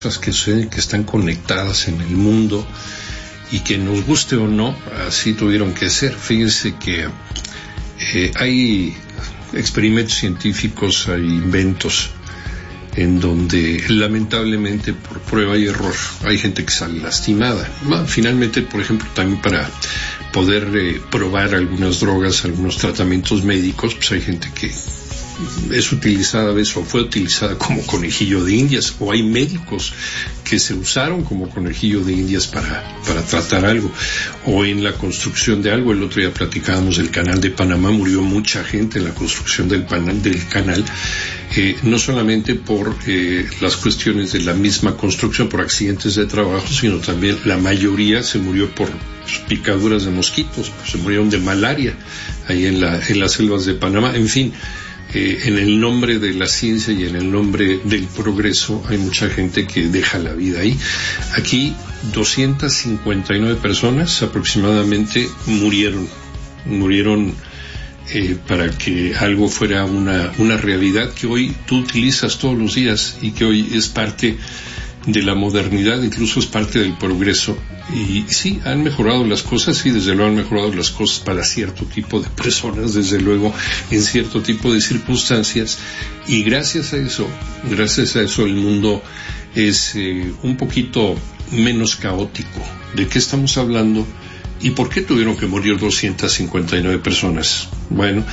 que suceden, que están conectadas en el mundo y que nos guste o no, así tuvieron que ser. Fíjense que hay experimentos científicos, hay inventos en donde lamentablemente por prueba y error hay gente que sale lastimada. Finalmente, por ejemplo, también para poder probar algunas drogas, algunos tratamientos médicos, pues hay gente que es utilizada a veces o fue utilizada como conejillo de indias, o hay médicos que se usaron como conejillo de indias para tratar algo, o en la construcción de algo. El otro día platicábamos del canal de Panamá, murió mucha gente en la construcción del canal, no solamente por las cuestiones de la misma construcción, por accidentes de trabajo, sino también la mayoría se murió por picaduras de mosquitos, se murieron de malaria ahí en las selvas de Panamá. En fin, en el nombre de la ciencia y en el nombre del progreso hay mucha gente que deja la vida ahí. Aquí 259 personas aproximadamente murieron para que algo fuera una realidad que hoy tú utilizas todos los días y que hoy es parte de la modernidad, incluso es parte del progreso. Y sí, han mejorado las cosas, sí, desde luego han mejorado las cosas para cierto tipo de personas, desde luego, en cierto tipo de circunstancias, y gracias a eso el mundo es un poquito menos caótico. ¿De qué estamos hablando? ¿Y por qué tuvieron que morir 259 personas? Bueno,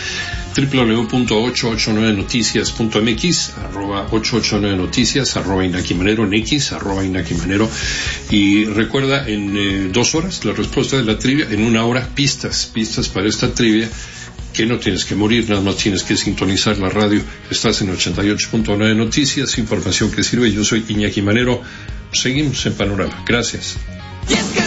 www.889noticias.mx, @889noticias, @Iñaki Manero, en X, @Iñaki y recuerda, en 2 horas la respuesta de la trivia, en 1 hora pistas para esta trivia, que no tienes que morir, nada más tienes que sintonizar la radio. Estás en 88.9 Noticias, información que sirve. Yo soy Iñaki Manero, seguimos en Panorama. Gracias.